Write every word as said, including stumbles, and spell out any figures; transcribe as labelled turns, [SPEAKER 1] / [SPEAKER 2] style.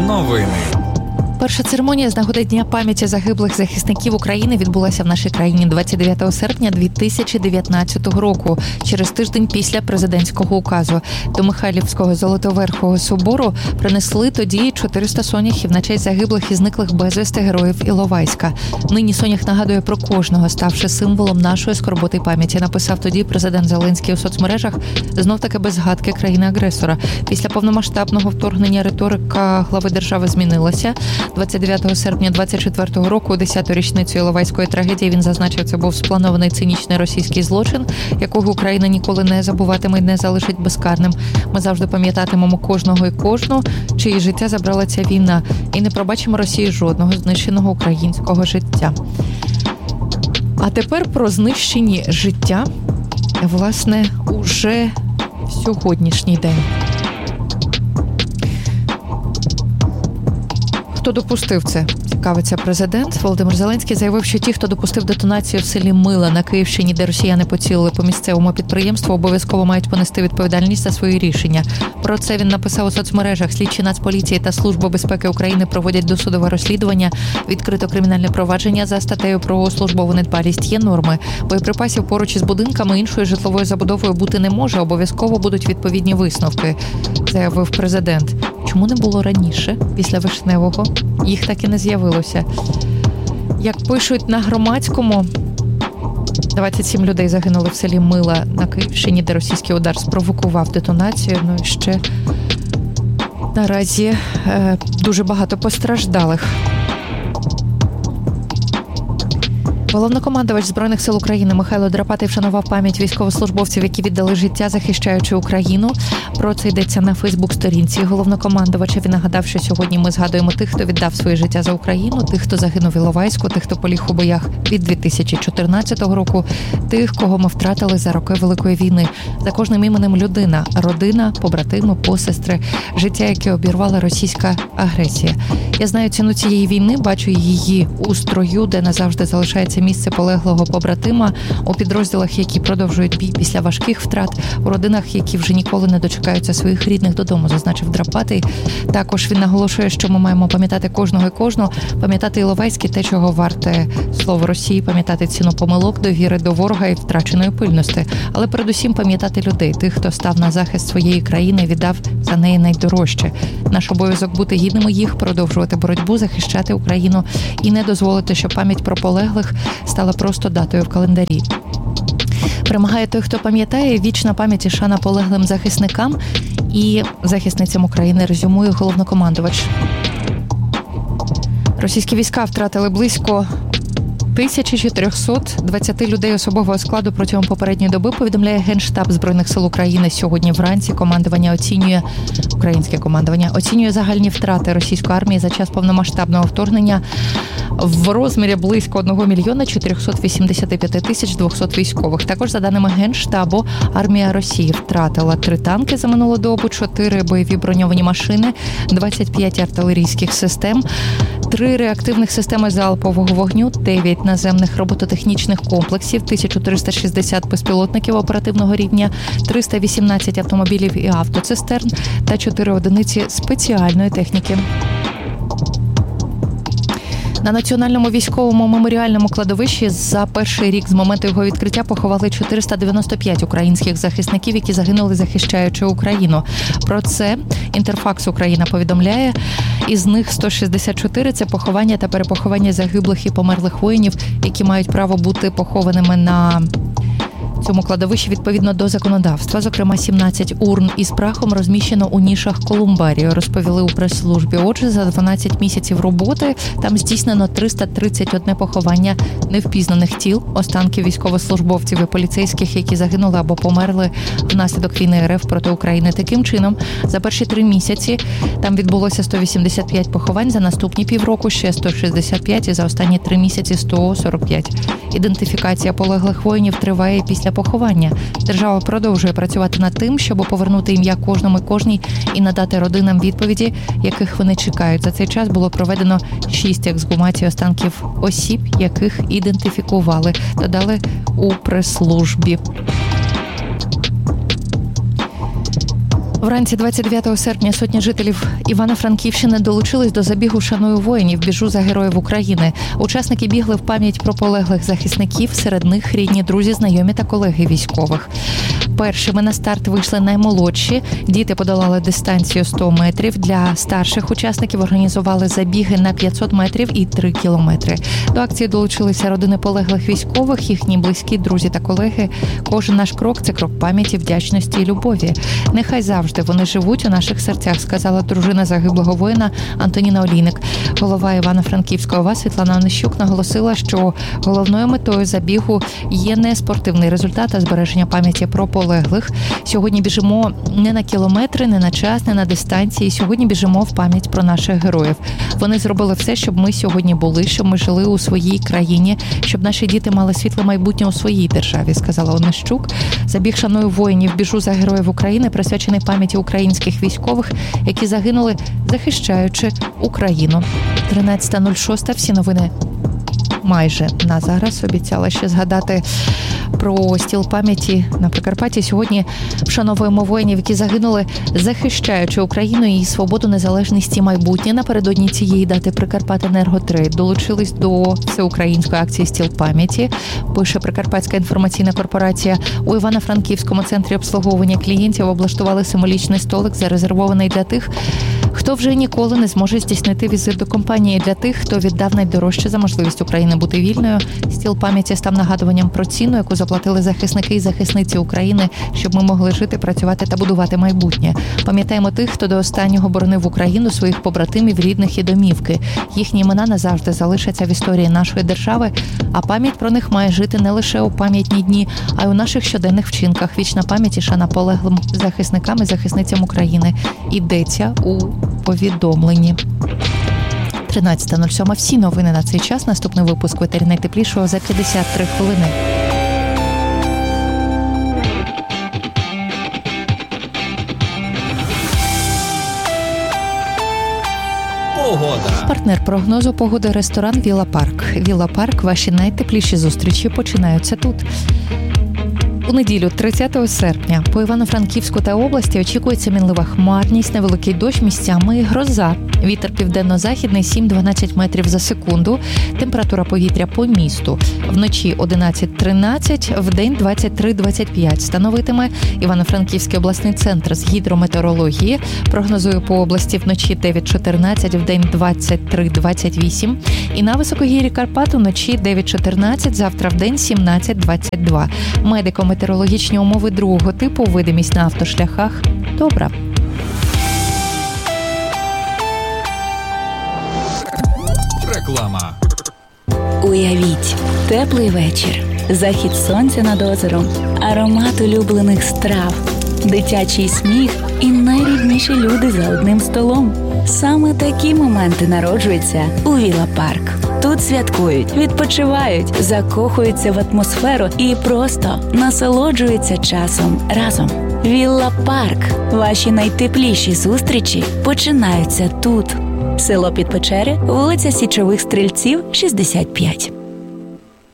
[SPEAKER 1] Новини.
[SPEAKER 2] Перша церемонія з нагоди Дня пам'яті загиблих захисників України відбулася в нашій країні двадцять дев'ятого серпня дві тисячі дев'ятнадцятого року, через тиждень після президентського указу. До Михайлівського Золотоверхого собору принесли тоді чотириста соняхів на честь загиблих і зниклих безвісти героїв Іловайська. Нині сонях нагадує про кожного, ставши символом нашої скорботи й пам'яті, написав тоді президент Зеленський у соцмережах, знов-таки без згадки країни-агресора. Після повномасштабного вторгнення риторика глави держави змінилася. двадцять дев'ятого серпня двадцять четвертого року, у десяту річницю Іловайської трагедії, він зазначив, це був спланований цинічний російський злочин, якого Україна ніколи не забуватиме і не залишить безкарним. Ми завжди пам'ятатимемо кожного і кожну, чиї життя забрала ця війна, і не пробачимо Росії жодного знищеного українського життя. А тепер про знищені життя, власне, уже в сьогоднішній день. Хто допустив це? Цікавиться президент. Володимир Зеленський заявив, що ті, хто допустив детонацію в селі Мила на Київщині, де росіяни поцілили по місцевому підприємству, обов'язково мають понести відповідальність за свої рішення. Про це він написав у соцмережах. Слідчі Нацполіції та Служба безпеки України проводять досудове розслідування. Відкрито кримінальне провадження за статтею про службову недбалість. Є норми. Боєприпасів поруч із будинками іншою житловою забудовою бути не може. Обов'язково будуть відповідні висновки, заявив президент. Чому не було раніше, після Вишневого? Їх так і не з'явилося. Як пишуть на Громадському, двадцять сім людей загинули в селі Мила на Київщині, де російський удар спровокував детонацію. Ну і ще наразі е, дуже багато постраждалих. Головнокомандувач Збройних сил України Михайло Драпатий вшанував пам'ять військовослужбовців, які віддали життя, захищаючи Україну. Про це йдеться на Фейсбук-сторінці головнокомандувача. Він нагадав, що сьогодні ми згадуємо тих, хто віддав своє життя за Україну, тих, хто загинув в Іловайську, тих, хто поліг у боях від дві тисячі чотирнадцятого року, тих, кого ми втратили за роки Великої війни. За кожним іменем людина, родина, побратими, посестри, життя, яке обірвала російська агресія. Я знаю ціну цієї війни, бачу її у строю, де назавжди залишається місце полеглого побратима, у підрозділах, які продовжують бій після важких втрат, у родинах, які вже ніколи не дочекаються своїх рідних додому, зазначив Драпатий. Також він наголошує, що ми маємо пам'ятати кожного і кожну, пам'ятати Іловайське, те, чого варте слово Росії, пам'ятати ціну помилок, довіри до ворога і втраченої пильності, але передусім пам'ятати людей, тих, хто став на захист своєї країни і віддав за неї найдорожче. Наш обов'язок бути гідними їх, продовжувати боротьбу, захищати Україну і не дозволити, щоб пам'ять про полеглих стала просто датою в календарі. Перемагає той, хто пам'ятає, вічна пам'ять і шана полеглим захисникам і захисницям України, резюмує головнокомандувач. Російські війська втратили близько тисяча чотириста двадцять людей особового складу протягом попередньої доби, повідомляє Генштаб Збройних сил України. Сьогодні вранці командування оцінює, українське командування оцінює загальні втрати російської армії за час повномасштабного вторгнення в розмірі близько одного мільйона чотирьохсот вісімдесят п'ять тисяч двохсот військових. Також, за даними Генштабу, армія Росії втратила три танки за минулу добу, чотири бойові броньовані машини, двадцять п'ять артилерійських систем, три реактивних системи залпового вогню, дев'ять наземних робототехнічних комплексів, тисяча триста шістдесят безпілотників оперативного рівня, триста вісімнадцять автомобілів і автоцистерн та чотири одиниці спеціальної техніки. На Національному військовому меморіальному кладовищі за перший рік з моменту його відкриття поховали чотириста дев'яносто п'ять українських захисників, які загинули, захищаючи Україну. Про це Інтерфакс Україна повідомляє. Із них сто шістдесят чотири – це поховання та перепоховання загиблих і померлих воїнів, які мають право бути похованими на цьому кладовищі відповідно до законодавства. Зокрема, сімнадцять урн із прахом розміщено у нішах колумбарію, розповіли у прес-службі. Отже, за дванадцять місяців роботи там здійснено триста тридцять одне поховання невпізнаних тіл, останків військовослужбовців і поліцейських, які загинули або померли внаслідок війни РФ проти України. Таким чином, за перші три місяці там відбулося сто вісімдесят п'ять поховань, за наступні півроку ще сто шістдесят п'ять і за останні три місяці сто сорок п'ять. Ідентифікація полеглих воїнів триває після поховання. Держава продовжує працювати над тим, щоб повернути ім'я кожному і кожній і надати родинам відповіді, яких вони чекають. За цей час було проведено шість ексгумацій останків осіб, яких ідентифікували, додали у прес-службі. Вранці двадцять дев'ятого серпня сотні жителів Івано-Франківщини долучились до забігу «Шаную воїнів. Біжу за героїв України». Учасники бігли в пам'ять про полеглих захисників, серед них рідні, друзі, знайомі та колеги військових. Першими на старт вийшли наймолодші. Діти подолали дистанцію сто метрів. Для старших учасників організували забіги на п'ятсот метрів і три кілометри. До акції долучилися родини полеглих військових, їхні близькі, друзі та колеги. Кожен наш крок – це крок пам'яті, вдячності і любові. Нехай завжди вони живуть у наших серцях, сказала дружина загиблого воїна Антоніна Олійник. Голова Івано-Франківської ОВА Світлана Онищук наголосила, що головною метою забігу є не спортивний результат, а збереження пам'яті про полеглих. Сьогодні біжимо не на кілометри, не на час, не на дистанції. Сьогодні біжимо в пам'ять про наших героїв. Вони зробили все, щоб ми сьогодні були, щоб ми жили у своїй країні, щоб наші діти мали світле майбутнє у своїй державі, сказала Онищук. Забіг «Шаную воїнів. Біжу за героїв України» присвячений пам'яті українських військових, які загинули, захищаючи Україну. тринадцята нуль шість. Всі новини майже на зараз. Обіцяла ще згадати про стіл пам'яті на Прикарпатті. Сьогодні вшановуємо воїнів, які загинули, захищаючи Україну, її свободу, незалежність і майбутнє. Напередодні цієї дати Прикарпатенерго три долучились до всеукраїнської акції «Стіл пам'яті». Пише Прикарпатська інформаційна корпорація. У Івано-Франківському центрі обслуговування клієнтів облаштували символічний столик, зарезервований для тих, хто вже ніколи не зможе здійснити візит до компанії, для тих, хто віддав найдорожче за можливість України бути вільною. Стіл пам'яті став нагадуванням про ціну, яку заплатили захисники і захисниці України, щоб ми могли жити, працювати та будувати майбутнє. Пам'ятаємо тих, хто до останнього боронив Україну, своїх побратимів, рідних і домівки. Їхні імена назавжди залишаться в історії нашої держави, а пам'ять про них має жити не лише у пам'ятні дні, а й у наших щоденних вчинках. Вічна пам'ять і шана полеглим захисникам і захисницям України. Йдеться у повідомленні. тринадцята нуль сім. Всі новини на цей час. Наступний випуск в етері найтеплішого за п'ятдесят три хвилини.
[SPEAKER 1] Погода.
[SPEAKER 2] Партнер прогнозу погоди – ресторан «Вілла Парк». «Вілла Парк» – ваші найтепліші зустрічі починаються тут. У неділю, тридцятого серпня, по Івано-Франківську та області очікується мінлива хмарність, невеликий дощ, місцями гроза. Вітер південно-західний сім-дванадцять метрів за секунду. Температура повітря по місту. Вночі одинадцять тринадцять, вдень двадцять три двадцять п'ять. Становитиме Івано-Франківський обласний центр з гідрометеорології. Прогнозує по області вночі дев'ять чотирнадцять, вдень двадцять три двадцять вісім. І на високогір'ї Карпат вночі дев'ять чотирнадцять, завтра вдень сімнадцять двадцять два. Медико-метеорологічні умови другого типу, видимість на автошляхах добра.
[SPEAKER 1] Реклама.
[SPEAKER 3] Уявіть, теплий вечір, захід сонця над озером, аромат улюблених страв, дитячий сміх і найрідніші люди за одним столом. Саме такі моменти народжуються у Вілла Парк. Тут святкують, відпочивають, закохуються в атмосферу і просто насолоджуються часом разом. Вілла Парк. Ваші найтепліші зустрічі починаються тут. Село Підпечери, вулиця Січових Стрільців, шістдесят п'ять.